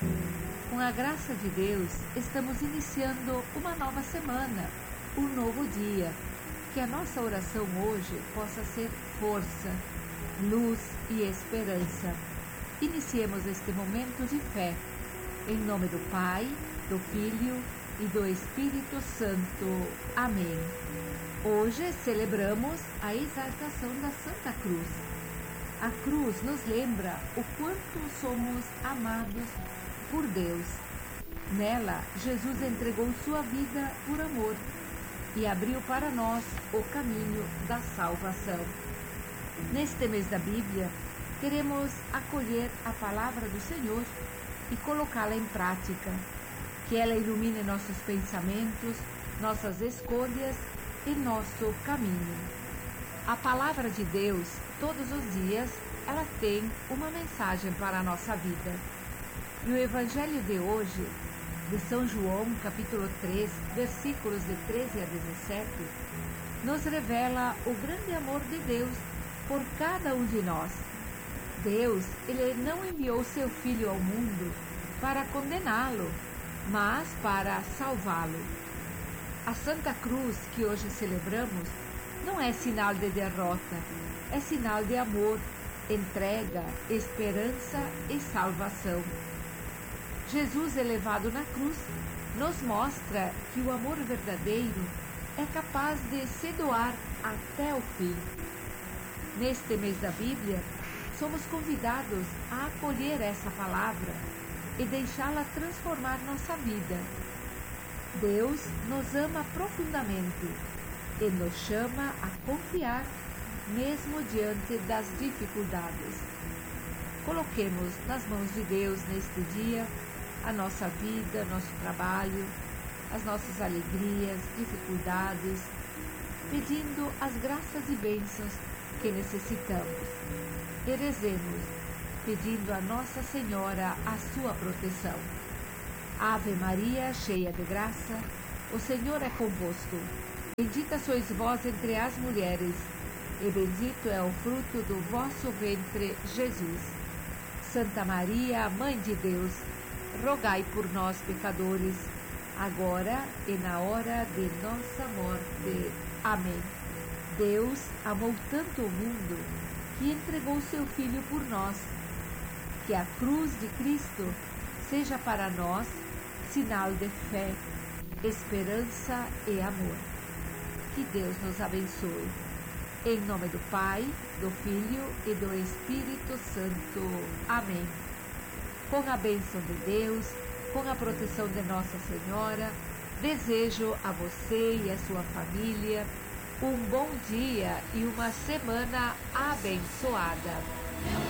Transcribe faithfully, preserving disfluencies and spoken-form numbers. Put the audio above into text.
Com a graça de Deus, estamos iniciando uma nova semana, um novo dia. Que a nossa oração hoje possa ser força, luz e esperança. Iniciemos este momento de fé, em nome do Pai, do Filho e do Espírito Santo. Amém. Hoje celebramos a exaltação da Santa Cruz. A cruz nos lembra o quanto somos amados por Deus. Nela, Jesus entregou sua vida por amor e abriu para nós o caminho da salvação. Neste mês da Bíblia, queremos acolher a palavra do Senhor e colocá-la em prática, que ela ilumine nossos pensamentos, nossas escolhas e nosso caminho. A palavra de Deus, todos os dias, ela tem uma mensagem para a nossa vida. E o Evangelho de hoje, de São João, capítulo três, versículos de treze a dezessete, nos revela o grande amor de Deus por cada um de nós. Deus, Ele não enviou seu Filho ao mundo para condená-lo, mas para salvá-lo. A Santa Cruz que hoje celebramos não é sinal de derrota, é sinal de amor, entrega, esperança e salvação. Jesus elevado na cruz nos mostra que o amor verdadeiro é capaz de se doar até o fim. Neste mês da Bíblia, somos convidados a acolher essa palavra e deixá-la transformar nossa vida. Deus nos ama profundamente e nos chama a confiar mesmo diante das dificuldades. Coloquemos nas mãos de Deus neste dia a nossa vida, nosso trabalho, as nossas alegrias, dificuldades, pedindo as graças e bênçãos que necessitamos. E rezemos, pedindo a Nossa Senhora a sua proteção. Ave Maria, cheia de graça, o Senhor é convosco. Bendita sois vós entre as mulheres, e bendito é o fruto do vosso ventre, Jesus. Santa Maria, Mãe de Deus, rogai por nós, pecadores, agora e na hora de nossa morte. Amém. Deus amou tanto o mundo que entregou seu Filho por nós. Que a cruz de Cristo seja para nós sinal de fé, esperança e amor. Que Deus nos abençoe. Em nome do Pai, do Filho e do Espírito Santo. Amém. Com a bênção de Deus, com a proteção de Nossa Senhora, desejo a você e a sua família um bom dia e uma semana abençoada.